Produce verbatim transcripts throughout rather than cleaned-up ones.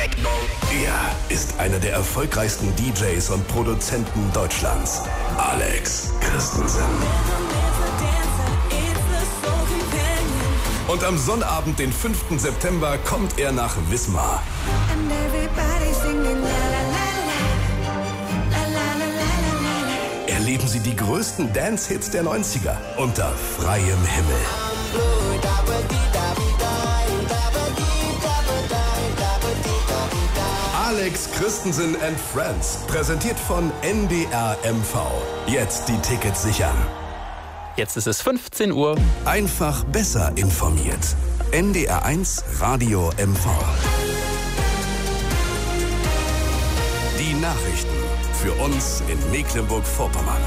Er ist einer der erfolgreichsten D Js und Produzenten Deutschlands. Alex Christensen. Und am Sonnabend, den fünften September, kommt er nach Wismar. Erleben Sie die größten Dance-Hits der neunziger unter freiem Himmel. Alex Christensen and Friends, präsentiert von N D R M V. Jetzt die Tickets sichern. Jetzt ist es fünfzehn Uhr. Einfach besser informiert. N D R eins Radio M V. Die Nachrichten für uns in Mecklenburg-Vorpommern.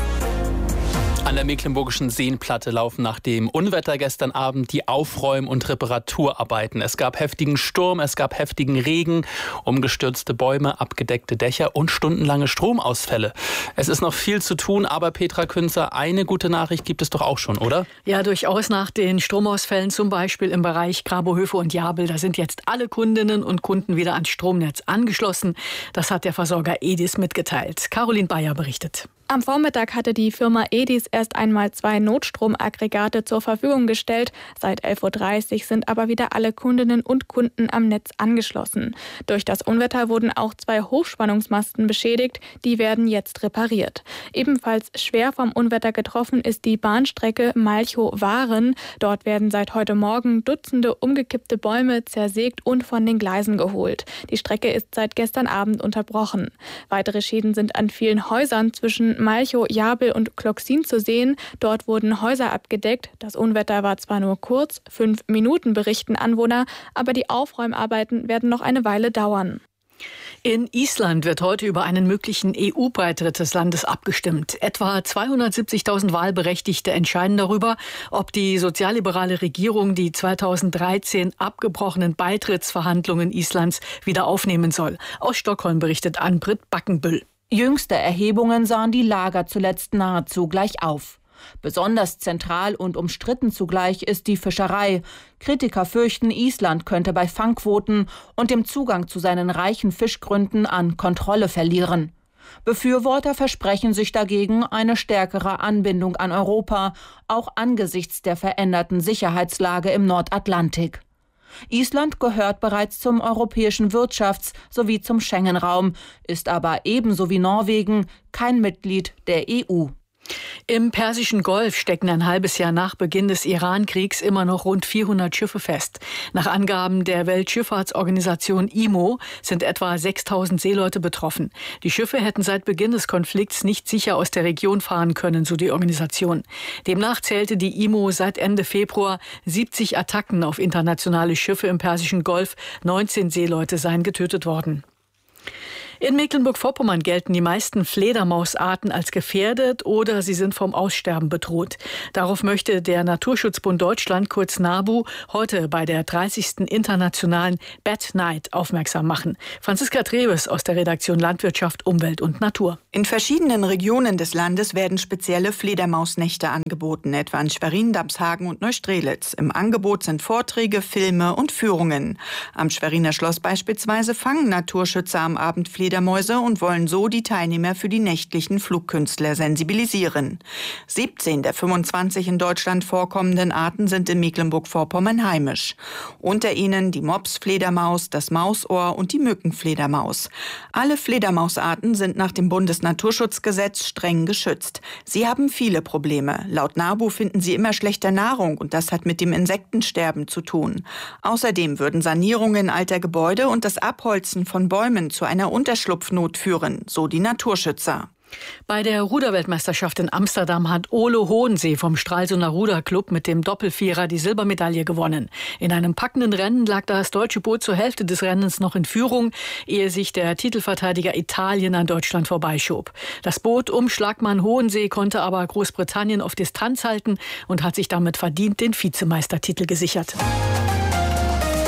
An der Mecklenburgischen Seenplatte laufen nach dem Unwetter gestern Abend die Aufräum- und Reparaturarbeiten. Es gab heftigen Sturm, es gab heftigen Regen, umgestürzte Bäume, abgedeckte Dächer und stundenlange Stromausfälle. Es ist noch viel zu tun, aber Petra Künzer, eine gute Nachricht gibt es doch auch schon, oder? Ja, durchaus. Nach den Stromausfällen, zum Beispiel im Bereich Grabohöfe und Jabel, da sind jetzt alle Kundinnen und Kunden wieder ans Stromnetz angeschlossen. Das hat der Versorger Edis mitgeteilt. Caroline Bayer berichtet. Am Vormittag hatte die Firma Edis erst einmal zwei Notstromaggregate zur Verfügung gestellt. Seit elf Uhr dreißig sind aber wieder alle Kundinnen und Kunden am Netz angeschlossen. Durch das Unwetter wurden auch zwei Hochspannungsmasten beschädigt. Die werden jetzt repariert. Ebenfalls schwer vom Unwetter getroffen ist die Bahnstrecke Malchow-Waren. Dort werden seit heute Morgen Dutzende umgekippte Bäume zersägt und von den Gleisen geholt. Die Strecke ist seit gestern Abend unterbrochen. Weitere Schäden sind an vielen Häusern zwischen Malchow, Jabel und Kloxin zu sehen. Dort wurden Häuser abgedeckt. Das Unwetter war zwar nur kurz, fünf Minuten, berichten Anwohner, aber die Aufräumarbeiten werden noch eine Weile dauern. In Island wird heute über einen möglichen E U-Beitritt des Landes abgestimmt. Etwa zweihundertsiebzigtausend Wahlberechtigte entscheiden darüber, ob die sozialliberale Regierung die zweitausenddreizehn abgebrochenen Beitrittsverhandlungen Islands wieder aufnehmen soll. Aus Stockholm berichtet Ann-Britt Backenbüll. Jüngste Erhebungen sahen die Lager zuletzt nahezu gleich auf. Besonders zentral und umstritten zugleich ist die Fischerei. Kritiker fürchten, Island könnte bei Fangquoten und dem Zugang zu seinen reichen Fischgründen an Kontrolle verlieren. Befürworter versprechen sich dagegen eine stärkere Anbindung an Europa, auch angesichts der veränderten Sicherheitslage im Nordatlantik. Island gehört bereits zum europäischen Wirtschafts- sowie zum Schengen-Raum, ist aber ebenso wie Norwegen kein Mitglied der E U. Im Persischen Golf stecken ein halbes Jahr nach Beginn des Iran-Kriegs immer noch rund vierhundert Schiffe fest. Nach Angaben der Weltschifffahrtsorganisation I M O sind etwa sechstausend Seeleute betroffen. Die Schiffe hätten seit Beginn des Konflikts nicht sicher aus der Region fahren können, so die Organisation. Demnach zählte die I M O seit Ende Februar siebzig Attacken auf internationale Schiffe im Persischen Golf. neunzehn Seeleute seien getötet worden. In Mecklenburg-Vorpommern gelten die meisten Fledermausarten als gefährdet oder sie sind vom Aussterben bedroht. Darauf möchte der Naturschutzbund Deutschland, kurz NABU, heute bei der dreißigsten internationalen Bat Night aufmerksam machen. Franziska Treves aus der Redaktion Landwirtschaft, Umwelt und Natur. In verschiedenen Regionen des Landes werden spezielle Fledermausnächte angeboten, etwa in Schwerin, Dabshagen und Neustrelitz. Im Angebot sind Vorträge, Filme und Führungen. Am Schweriner Schloss beispielsweise fangen Naturschützer am Abend Fledermäuse und wollen so die Teilnehmer für die nächtlichen Flugkünstler sensibilisieren. siebzehn der fünfundzwanzig in Deutschland vorkommenden Arten sind in Mecklenburg-Vorpommern heimisch. Unter ihnen die Mops-Fledermaus, das Mausohr und die Mückenfledermaus. Alle Fledermausarten sind nach dem Bundesnaturschutzgesetz streng geschützt. Sie haben viele Probleme. Laut NABU finden sie immer schlechter Nahrung und das hat mit dem Insektensterben zu tun. Außerdem würden Sanierungen alter Gebäude und das Abholzen von Bäumen zu einer Unterschlupfnot führen, so die Naturschützer. Bei der Ruderweltmeisterschaft in Amsterdam hat Ole Hohensee vom Stralsunder Ruderclub mit dem Doppelvierer die Silbermedaille gewonnen. In einem packenden Rennen lag das deutsche Boot zur Hälfte des Rennens noch in Führung, ehe sich der Titelverteidiger Italien an Deutschland vorbeischob. Das Boot um Schlagmann Hohensee konnte aber Großbritannien auf Distanz halten und hat sich damit verdient den Vizemeistertitel gesichert.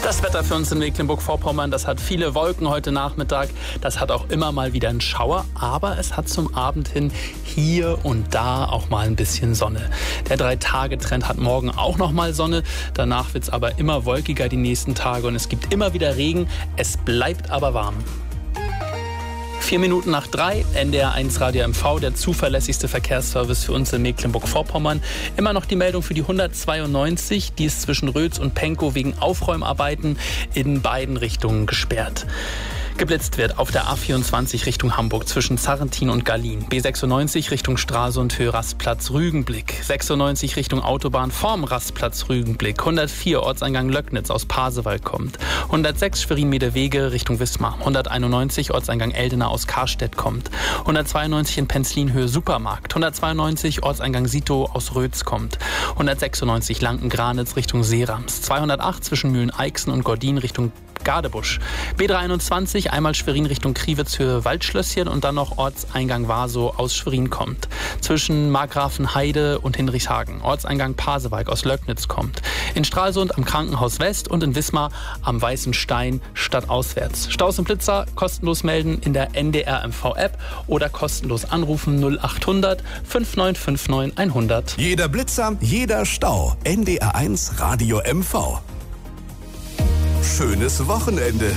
Das Wetter für uns in Mecklenburg-Vorpommern, das hat viele Wolken heute Nachmittag. Das hat auch immer mal wieder einen Schauer, aber es hat zum Abend hin hier und da auch mal ein bisschen Sonne. Der Drei-Tage-Trend hat morgen auch noch mal Sonne. Danach wird es aber immer wolkiger die nächsten Tage und es gibt immer wieder Regen. Es bleibt aber warm. Vier Minuten nach drei, N D R eins Radio M V, der zuverlässigste Verkehrsservice für uns in Mecklenburg-Vorpommern. Immer noch die Meldung für die hundertzweiundneunzig, die ist zwischen Rötz und Pankow wegen Aufräumarbeiten in beiden Richtungen gesperrt. Geblitzt wird auf der A vierundzwanzig Richtung Hamburg zwischen Zarrentin und Gallien. B sechsundneunzig Richtung Stralsund Höhe Rastplatz Rügenblick. sechsundneunzig Richtung Autobahn vorm Rastplatz Rügenblick. hundertvier Ortseingang Löcknitz aus Pasewalk kommt. hundertsechs Schwerin-Meedewege Richtung Wismar. hunderteinundneunzig Ortseingang Eldena aus Karstedt kommt. hundertzweiundneunzig in Penzlin Höhe Supermarkt. hundertzweiundneunzig Ortseingang Sito aus Rötz kommt. hundertsechsundneunzig Lanken-Granitz Richtung Seerams. zweihundertacht zwischen Mühlen-Eichsen und Gordin Richtung Gardebusch. B dreihunderteinundzwanzig einmal Schwerin Richtung Kriwitz Höhe Waldschlösschen und dann noch Ortseingang Waso aus Schwerin kommt. Zwischen Markgrafenheide und Hinrichshagen. Ortseingang Pasewalk aus Löcknitz kommt. In Stralsund am Krankenhaus West und in Wismar am Weißen Stein stadtauswärts. Staus und Blitzer kostenlos melden in der N D R M V App oder kostenlos anrufen null achthundert fünfundneunzig neunundfünfzig hundert. Jeder Blitzer, jeder Stau. N D R eins Radio M V. Schönes Wochenende.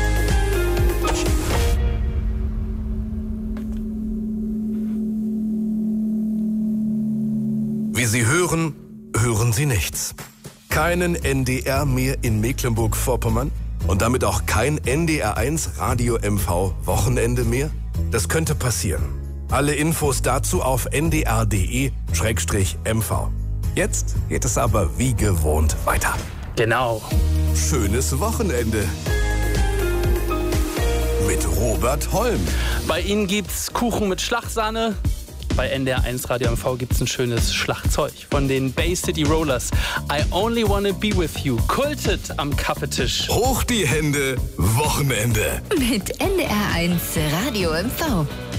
Wie Sie hören, hören Sie nichts. Keinen N D R mehr in Mecklenburg-Vorpommern und damit auch kein N D R eins Radio M V Wochenende mehr? Das könnte passieren. Alle Infos dazu auf n d r punkt d e slash m v. Jetzt geht es aber wie gewohnt weiter. Genau. Schönes Wochenende. Mit Robert Holm. Bei Ihnen gibt's Kuchen mit Schlagsahne. Bei N D R eins Radio M V gibt's ein schönes Schlagzeug von den Bay City Rollers. I Only Wanna Be With You. Kultet am Kaffeetisch. Hoch die Hände, Wochenende. Mit N D R eins Radio M V.